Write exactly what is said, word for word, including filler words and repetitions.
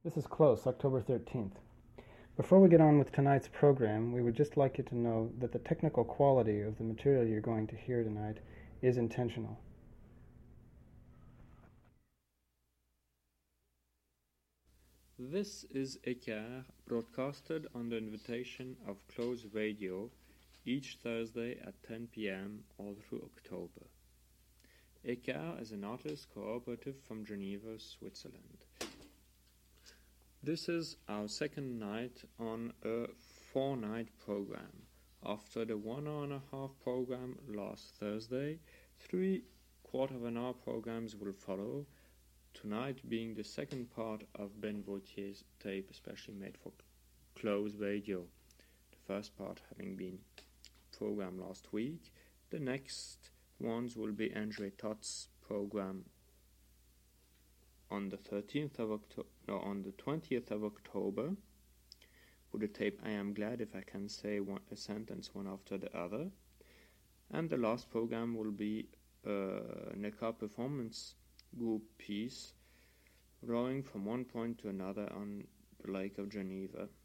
This is Close, October thirteenth. Before we get on with tonight's program, we would just like you to know that the technical quality of the material you're going to hear tonight is intentional. This is Écart, broadcasted on the invitation of Close Radio each Thursday at ten p.m. all through October. Écart is an artist cooperative from Geneva, Switzerland. This is our second night on a four-night program. After the one hour and a half program last Thursday, three quarter of an hour programs will follow, tonight being the second part of Ben Vautier's tape especially made for Close Radio. The first part having been programmed last week. The next ones will be Andre Tott's program on the thirteenth of October, no, on the twentieth of October, with the tape I Am Glad If I Can Say one, a Sentence One After the Other. And the last program will be a Neckar performance group piece, rowing from one point to another on the Lake of Geneva.